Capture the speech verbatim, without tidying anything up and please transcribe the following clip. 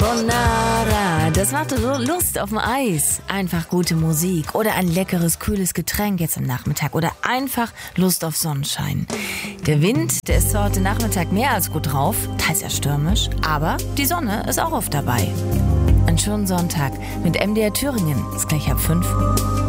Carbonara, das macht so Lust auf dem Eis. Einfach gute Musik oder ein leckeres, kühles Getränk jetzt am Nachmittag oder einfach Lust auf Sonnenschein. Der Wind, der ist zwar heute Nachmittag mehr als gut drauf, teils ja stürmisch, aber die Sonne ist auch oft dabei. Einen schönen Sonntag mit M D R Thüringen, ist gleich ab fünf.